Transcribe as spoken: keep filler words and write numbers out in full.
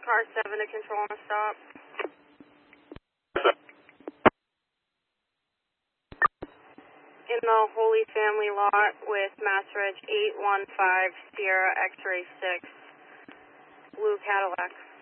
car seven to control on a stop. In the Holy Family lot with Mass Reg eight one five Sierra X-Ray six, blue Cadillac.